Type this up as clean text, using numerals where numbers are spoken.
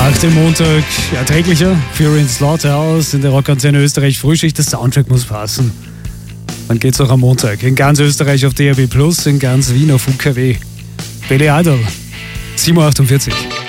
Nach dem Montag erträglicher Fury in Slaughterhouse in der Rockantenne Österreich Frühschicht. Der Soundtrack muss passen. Dann geht's auch am Montag in ganz Österreich auf DAB+, in ganz Wien auf UKW. Billy Idol, 7.48 Uhr.